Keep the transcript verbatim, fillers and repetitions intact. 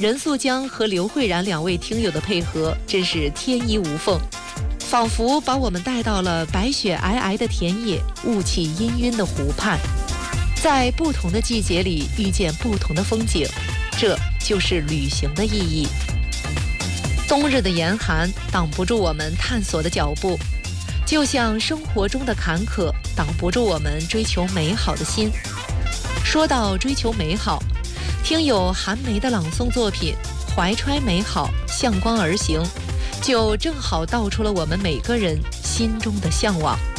任素江和刘慧然两位听友的配合真是天衣无缝，仿佛把我们带到了白雪皑皑的田野、雾气氤氲的湖畔，在不同的季节里遇见不同的风景，这就是旅行的意义。冬日的严寒挡不住我们探索的脚步，就像生活中的坎坷挡不住我们追求美好的心。说到追求美好，听友韩梅的朗诵作品《怀揣美好向光而行》，就正好道出了我们每个人心中的向往。